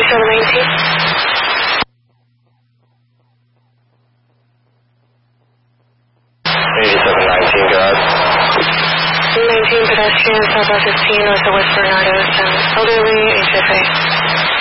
8719, go ahead. 19 pedestrian, South 15, north of West Bernardo, elderly, HFA.